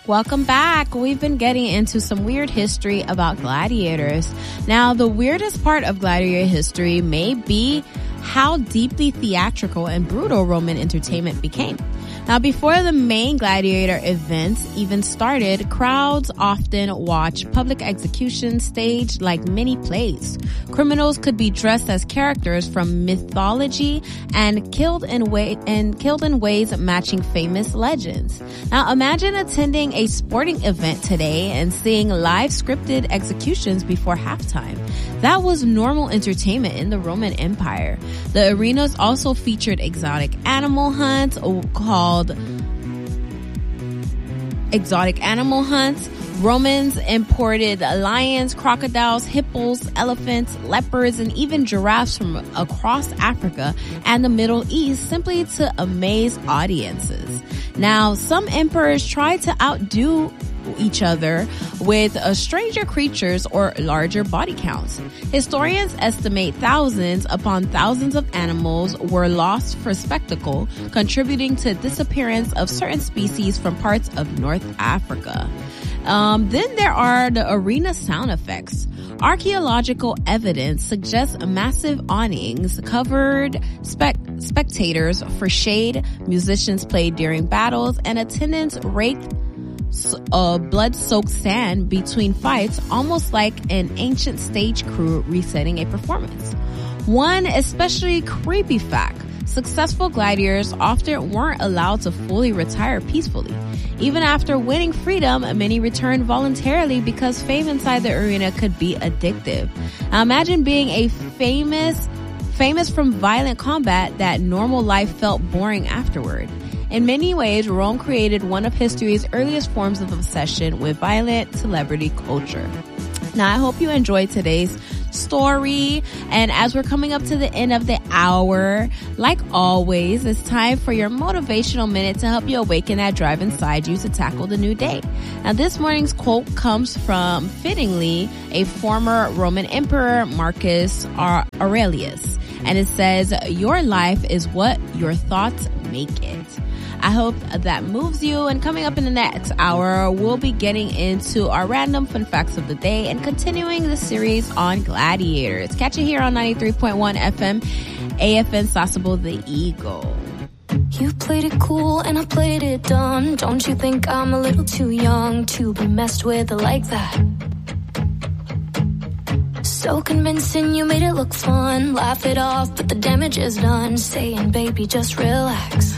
Welcome back. We've been getting into some weird history about gladiators. Now, the weirdest part of gladiator history may be how deeply theatrical and brutal Roman entertainment became. Now, before the main gladiator events even started, crowds often watched public executions staged like mini plays. Criminals could be dressed as characters from mythology and killed in ways matching famous legends. Now, imagine attending a sporting event today and seeing live scripted executions before halftime. That was normal entertainment in the Roman Empire. The arenas also featured exotic animal hunts called exotic animal hunts. Romans imported lions, crocodiles, hippos, elephants, leopards, and even giraffes from across Africa and the Middle East simply to amaze audiences. Now, some emperors tried to outdo each other with stranger creatures or larger body counts. Historians estimate thousands upon thousands of animals were lost for spectacle, contributing to the disappearance of certain species from parts of North Africa. Then there are the arena sound effects. Archaeological evidence suggests massive awnings covered spectators for shade, musicians played during battles, and attendants raked blood-soaked sand between fights, almost like an ancient stage crew resetting a performance. One especially creepy fact: successful gladiators often weren't allowed to fully retire peacefully. Even after winning freedom, many returned voluntarily because fame inside the arena could be addictive. Now imagine being a famous from violent combat that normal life felt boring afterward. In many ways, Rome created one of history's earliest forms of obsession with violent celebrity culture. Now, I hope you enjoyed today's story. And as we're coming up to the end of the hour, like always, it's time for your motivational minute to help you awaken that drive inside you to tackle the new day. Now, this morning's quote comes from, fittingly, a former Roman emperor, Marcus Aurelius. And it says, "Your life is what your thoughts make it." I hope that moves you. And coming up in the next hour, we'll be getting into our random fun facts of the day and continuing the series on gladiators. Catch it here on 93.1 FM, AFN Sasebo the Eagle. You played it cool and I played it dumb. Don't you think I'm a little too young to be messed with like that? So convincing, you made it look fun. Laugh it off, but the damage is done. Saying, baby, just relax.